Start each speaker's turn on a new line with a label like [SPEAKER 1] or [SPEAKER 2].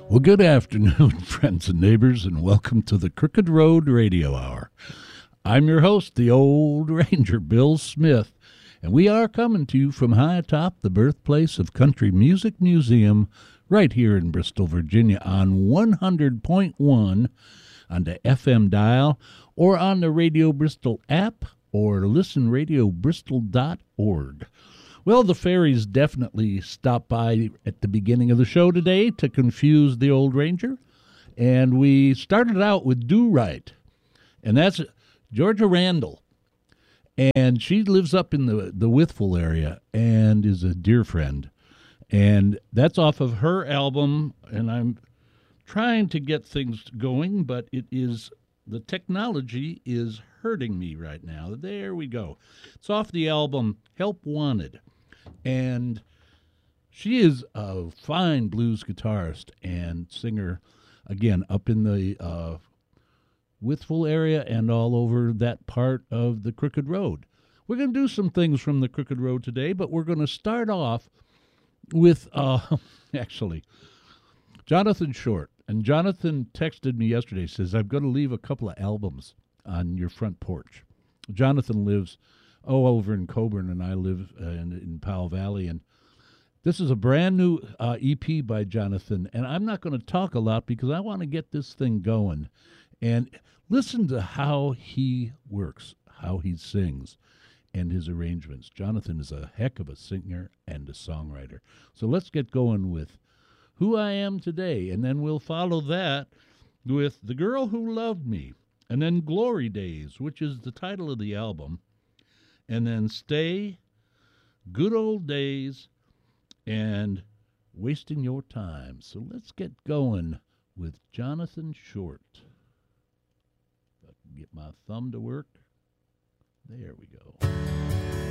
[SPEAKER 1] Well, good afternoon, friends and neighbors, and welcome to the Crooked Road Radio Hour. I'm your host, the Old Ranger, Bill Smith, and we are coming to you from high atop the birthplace of Country Music Museum right here in Bristol, Virginia on 100.1 on the FM dial or on the Radio Bristol app or listenradiobristol.org. Well, the fairies definitely stopped by at the beginning of the show today to confuse the Old Ranger. And we started out with Do Right. And that's Georgia Randall. And she lives up in the Withful area and is a dear friend. And that's off of her album. And I'm trying to get things going, but the technology is hurting me right now. There we go. It's off the album Help Wanted. And she is a fine blues guitarist and singer, again, up in the Withful area and all over that part of the Crooked Road. We're going to do some things from the Crooked Road today, but we're going to start off with, actually, Jonathan Short. And Jonathan texted me yesterday, says, I'm going to leave a couple of albums on your front porch. Jonathan lives over in Coburn, and I live in Powell Valley. And this is a brand new EP by Jonathan, and I'm not going to talk a lot because I want to get this thing going. And listen to how he works, how he sings, and his arrangements. Jonathan is a heck of a singer and a songwriter. So let's get going with Who I Am Today, and then we'll follow that with The Girl Who Loved Me, and then Glory Days, which is the title of the album, and then Stay, Good Old Days, and Wasting Your Time. So let's get going with Jonathan Short. If I can get my thumb to work. There we go.